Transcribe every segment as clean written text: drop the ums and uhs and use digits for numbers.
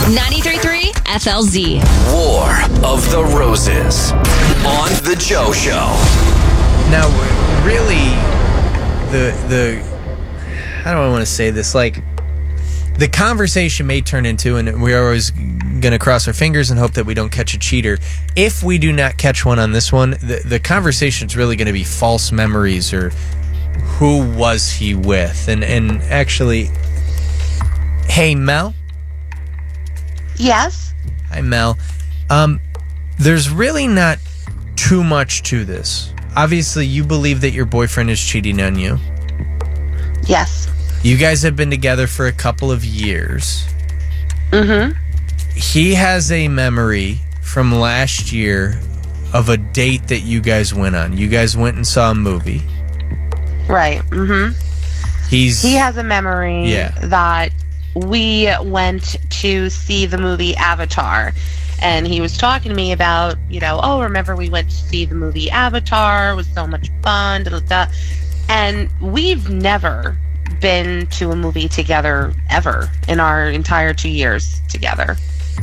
93.3 FLZ. War of the Roses on The Joe Show. Now, really, the how do I want to say this? Like, the conversation may turn into, and we're always going to cross our fingers and hope that we don't catch a cheater. If we do not catch one on this one, the conversation's really going to be false memories or who was he with? And actually, hey, Mel? Yes? Hi, Mel. There's really not too much to this. Obviously, you believe that your boyfriend is cheating on you. Yes. You guys have been together for a couple of years. Mm-hmm. He has a memory from last year of a date that you guys went on. You guys went and saw a movie. Right. Mm-hmm. He has a memory that we went to see the movie Avatar. And he was talking to me about, remember we went to see the movie Avatar. It was so much fun. Da, da, da. And we've never been to a movie together ever in our entire 2 years together.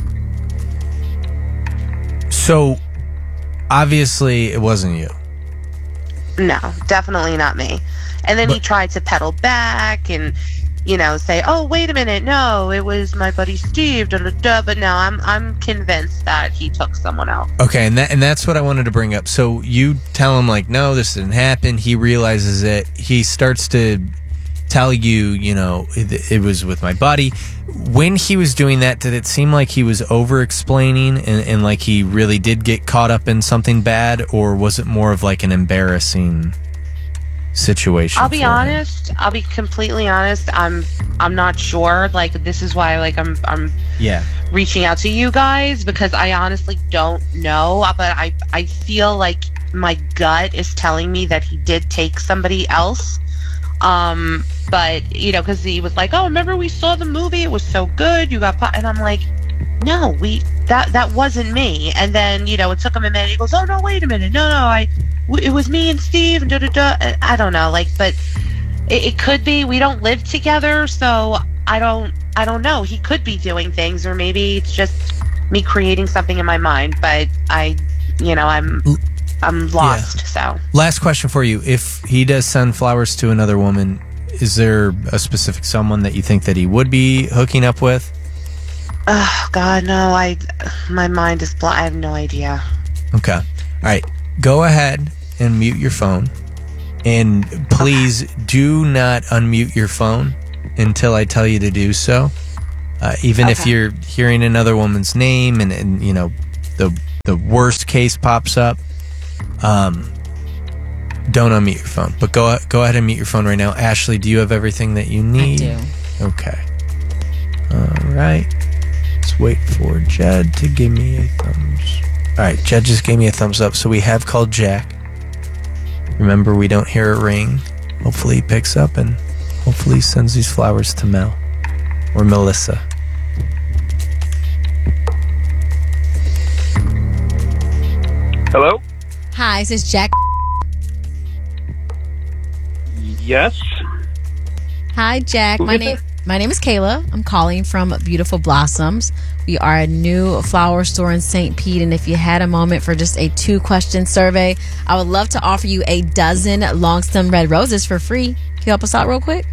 So, obviously, it wasn't you. No, definitely not me. And then he tried to pedal back and, say, oh, wait a minute, no, it was my buddy Steve, da, da, da. But no, I'm convinced that he took someone else. Okay, and that's what I wanted to bring up. So you tell him, like, no, this didn't happen. He realizes it. He starts to tell you, it was with my buddy. When he was doing that, did it seem like he was over-explaining and like he really did get caught up in something bad, or was it more of like an embarrassing situation? I'll be honest. I'll be completely honest. I'm not sure. Like, this is why, like, I'm reaching out to you guys, because I honestly don't know. But I feel like my gut is telling me that he did take somebody else. But because he was like, oh, remember we saw the movie? It was so good. You got and I'm like, no, that wasn't me. And then it took him a minute. He goes, oh no, wait a minute, no, it was me and Steve and da da da. I don't know, like, but it could be. We don't live together, so I don't know. He could be doing things, or maybe it's just me creating something in my mind. But I'm lost. So last question for you: if he does send flowers to another woman, is there a specific someone that you think that he would be hooking up with? Oh God, no! My mind is blank. I have no idea. Okay, all right. Go ahead and mute your phone, and please do not unmute your phone until I tell you to do so. Even if you're hearing another woman's name and the worst case pops up, don't unmute your phone. But go ahead and mute your phone right now. Ashley, do you have everything that you need? I do. Okay. All right. Let's wait for Jed to give me a thumbs. All right, Jed just gave me a thumbs up. So we have called Jack. Remember, we don't hear a ring. Hopefully he picks up and hopefully he sends these flowers to Mel or Melissa. Hello? Hi, this is Jack. Yes. Hi, Jack. My name is Kayla. I'm calling from Beautiful Blossoms. We are a new flower store in St. Pete, and if you had a moment for just a 2-question survey, I would love to offer you a dozen long-stem red roses for free. Can you help us out real quick?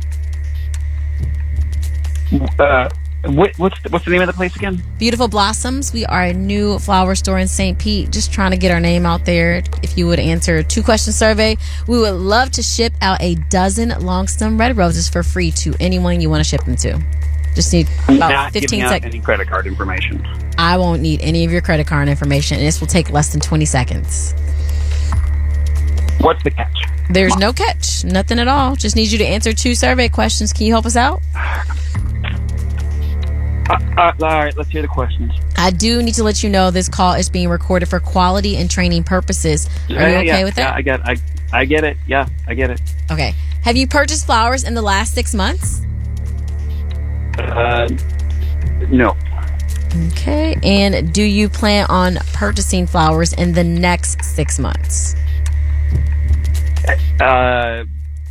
What's the name of the place again? Beautiful Blossoms. We are a new flower store in St. Pete. Just trying to get our name out there. If you would answer a 2-question survey, we would love to ship out a dozen long-stem red roses for free to anyone you want to ship them to. Just need about 15 seconds. Any credit card information. I won't need any of your credit card information, and this will take less than 20 seconds. What's the catch? There's no catch. Nothing at all. Just need you to answer 2 survey questions. Can you help us out? All right, let's hear the questions. I do need to let you know this call is being recorded for quality and training purposes. Are you okay with that? Yeah, I get it. Yeah, I get it. Okay. Have you purchased flowers in the last 6 months? No. Okay. And do you plan on purchasing flowers in the next 6 months?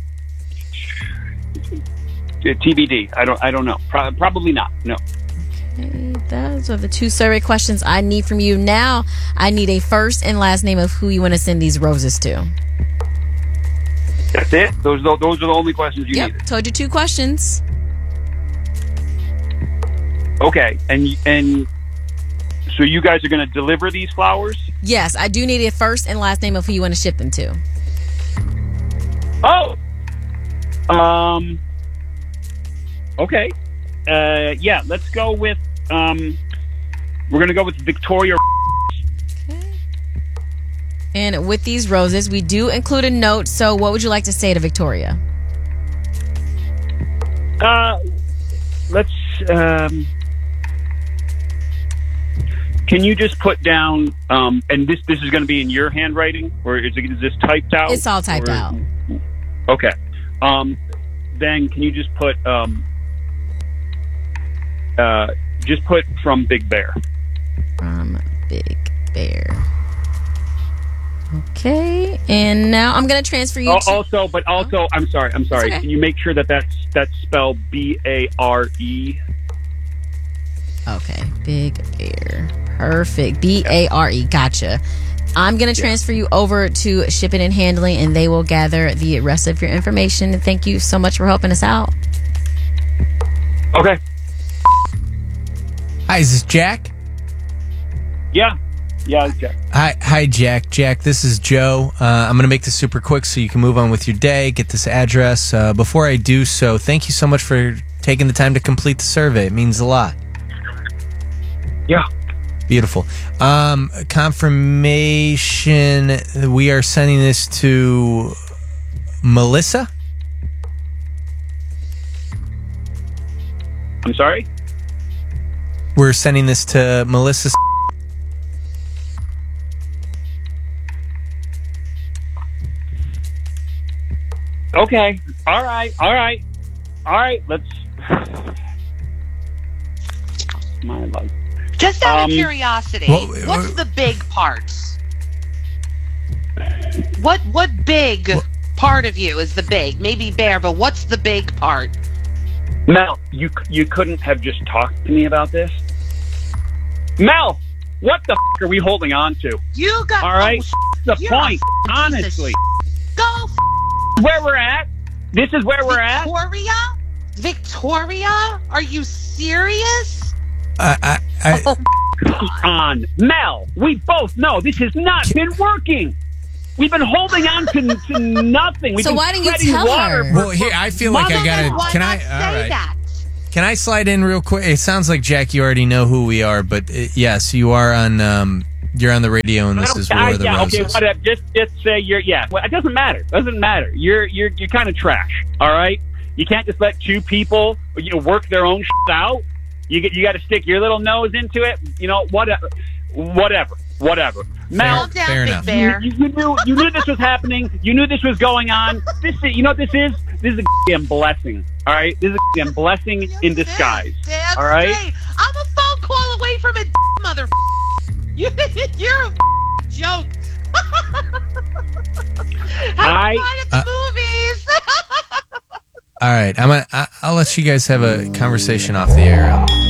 TBD. I don't know. Probably not. No. Okay, those are the 2 survey questions I need from you. Now, I need a first and last name of who you want to send these roses to. That's it? Those are the only questions you needed? Told you 2 questions. Okay, and so you guys are going to deliver these flowers? Yes, I do need a first and last name of who you want to ship them to. Oh! Okay. Yeah, let's go with, we're going to go with Victoria. Okay. And with these roses, we do include a note. So what would you like to say to Victoria? Let's, can you just put down, and this is going to be in your handwriting, or is this typed out? It's all typed out. Okay. Then can you just put, from Big Bear? From Big Bear. Okay, and now I'm going to transfer you. Also, I'm sorry. Okay. Can you make sure that's spelled BARE? Okay, Big Bear. Perfect. BARE. Gotcha. I'm going to transfer you over to shipping and handling, and they will gather the rest of your information. And thank you so much for helping us out. Okay. Hi, is this Jack? Yeah, it's Jack. Hi, Jack. Jack, this is Joe. I'm going to make this super quick so you can move on with your day, get this address. Before I do so, thank you so much for taking the time to complete the survey. It means a lot. Yeah. Beautiful. Confirmation, we are sending this to Melissa? I'm sorry? We're sending this to Melissa. Okay. All right. Let's. My life. Just out of curiosity, what's the big parts? What big part of you is the big? Maybe Bear, but what's the big part? Mel, you couldn't have just talked to me about this? Mel, what the f*** are we holding on to? You got... All right? The point, Go honestly. Where we're at? This is where we're at? Victoria? Are you serious? Come on. Mel, we both know this has not been working. We've been holding on to nothing. We've So been why didn't you treading tell water her? Well, here, I feel like I gotta. Can I? All right. That? Can I slide in real quick? It sounds like Jack, you already know who we are, but yes, you are on. You're on the radio, and this is War of the Roses. Okay, whatever. Just say you're. Yeah, well, it doesn't matter. You're kind of trash. All right. You can't just let 2 people work their own shit out. You got to stick your little nose into it. Whatever. Mel, Fair enough. you knew this was happening. You knew this was going on. This is, you know what this is? This is a damn blessing. All right, this is a damn blessing in disguise. Damn all right. straight. I'm a phone call away from a mother. You're a joke. Have fun at the movies. All right, I'll let you guys have a conversation off the air.